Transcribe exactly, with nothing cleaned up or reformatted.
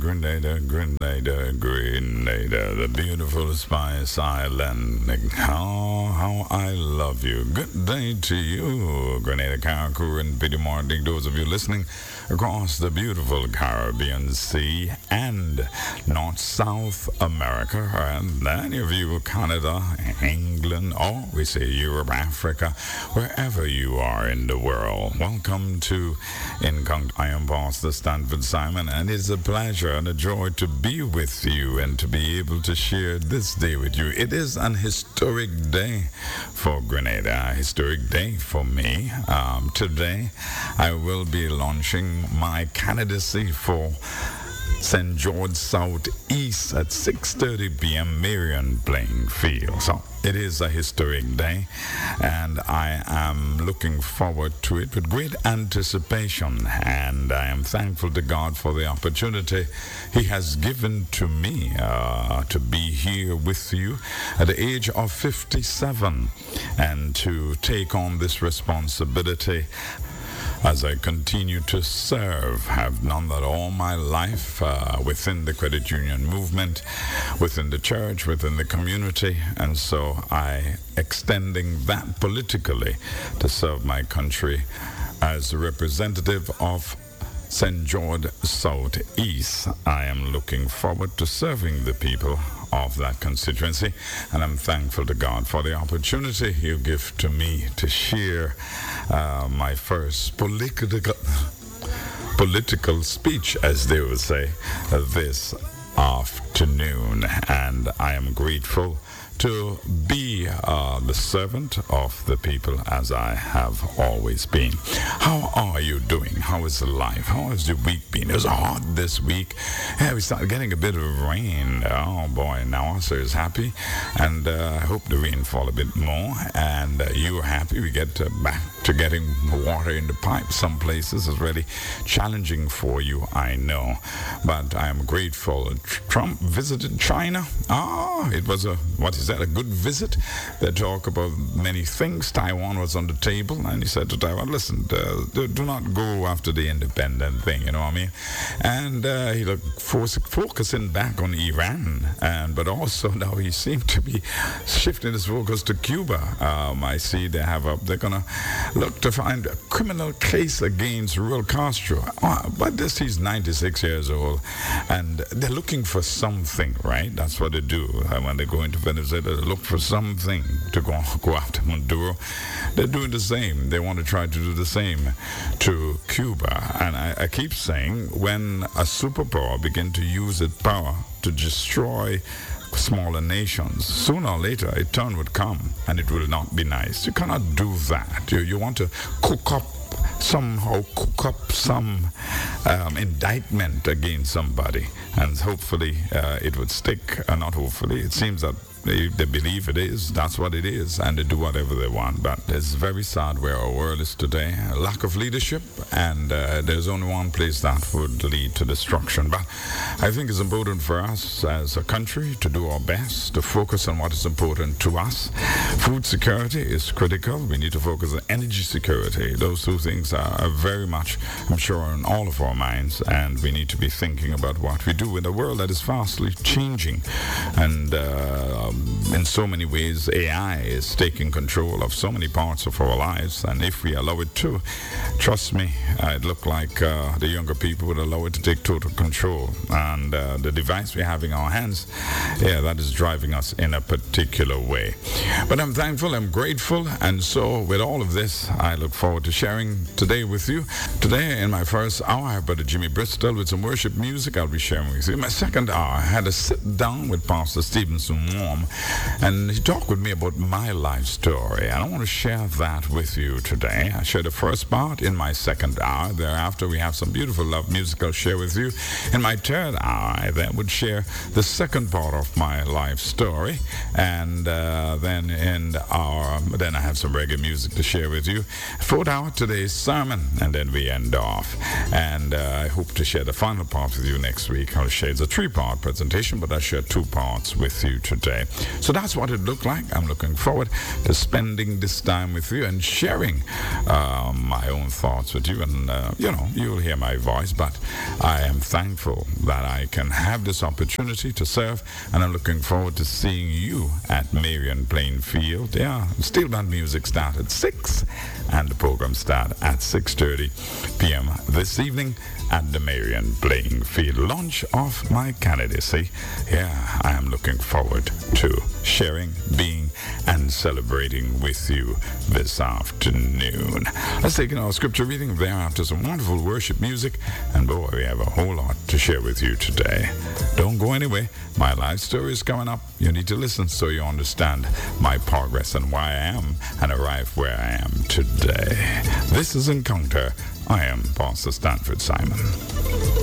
Grenada, Grenada, Grenada, the beautiful Spice Island. How, how I love you. Good day to you, Grenada, Carriacou, and Peter Martin. Those of you listening across the beautiful Caribbean Sea and North South America, and any of you, Canada, England, or we say Europe, Africa, wherever you are in the world. Welcome to Income. I am Pastor Stanford Simon, and it's a pleasure and a joy to be with you and to be able to share this day with you. It is an historic day for Grenada, a historic day for me. Um, today, I will be launching my candidacy for Saint George Southeast at six thirty p.m. Marion playing field. So it is a historic day, and I am looking forward to it with great anticipation, and I am thankful to God for the opportunity He has given to me uh, to be here with you at the age of fifty-seven and to take on this responsibility as I continue to serve. Have done that all my life uh, within the credit union movement, within the church, within the community, and so I extending that politically to serve my country as a representative of Saint George Southeast. I am looking forward to serving the people of that constituency, and I'm thankful to God for the opportunity you give to me to share uh, my first political political speech, as they would say, uh, this afternoon. And I am grateful to be uh, the servant of the people as I have always been. How are you doing? How is life? How has your week been? It was hot this week. Yeah, we started getting a bit of rain. Oh boy, now so is happy, and uh, I hope the rain fall a bit more, and uh, you are happy. We get uh, back to getting water in the pipe. Some places is really challenging for you, I know, but I am grateful. Trump visited China. Ah, it was a, what is that, a good visit. They talk about many things. Taiwan was on the table, and he said to Taiwan, listen, uh, do, do not go after the independent thing, you know what I mean? And uh, he looked for, focusing back on Iran, and but also now he seemed to be shifting his focus to Cuba. Um, I see they have a, they're going to look to find a criminal case against Raul Castro. Uh, but this, he's ninety-six years old, and they're looking for something, right? That's what they do. And when they go into Venezuela, they look for something to go, go after Maduro. They're doing the same. They want to try to do the same to Cuba. And I, I keep saying, when a superpower begins to use its power to destroy smaller nations, sooner or later a turn would come, and it will not be nice. You cannot do that. You, you want to cook up somehow cook up some um, indictment against somebody, and hopefully uh, it would stick. Uh, not hopefully, it seems that they, they believe it is, that's what it is, and they do whatever they want. But it's very sad where our world is today. A lack of leadership, and uh, there's only one place that would lead to destruction. But I think it's important for us as a country to do our best, to focus on what is important to us. Food security is critical. We need to focus on energy security. Those two things are, are very much, I'm sure, on all of our minds, and we need to be thinking about what we do in a world that is fastly changing. And uh, in so many ways, A I is taking control of so many parts of our lives, and if we allow it to, trust me, uh, it looked like uh, the younger people would allow it to take total control. And uh, the device we have in our hands, yeah, that is driving us in a particular way. But I'm thankful, I'm grateful, and so with all of this, I look forward to sharing today with you. Today, in my first hour, I have Brother Jimmy Bristol with some worship music I'll be sharing with you. In my second hour, I had a sit down with Pastor Stevenson Warm, and he talked with me about my life story, and I want to share that with you today. I share the first part in my second hour. Thereafter, we have some beautiful love music I'll share with you. In my third hour, I then would share the second part of my life story, and uh, then in our then I have some reggae music to share with you. Fourth hour, today's sermon, and then we end off. And uh, I hope to share the final part with you next week. I'll share it's a three-part presentation, but I share two parts with you today. So that's what it looked like. I'm looking forward to spending this time with you and sharing uh, my own thoughts with you. And, uh, you know, you'll hear my voice, but I am thankful that I can have this opportunity to serve, and I'm looking forward to seeing you at Marion Plainfield. Yeah, Steel Band Music start at six, and the program start at six thirty p.m. this evening at the Marion Plainfield. Launch of my candidacy. Yeah, I am looking forward to sharing, being, and celebrating with you this afternoon. Let's take our scripture reading thereafter, some wonderful worship music, and boy, we have a whole lot to share with you today. Don't go anywhere. My life story is coming up. You need to listen so you understand my progress and why I am and arrive where I am today. This is Encounter. I am Pastor Stanford Simon.